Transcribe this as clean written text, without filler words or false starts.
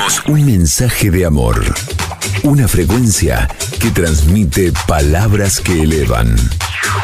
Un mensaje de amor. Una frecuencia que transmite palabras que elevan.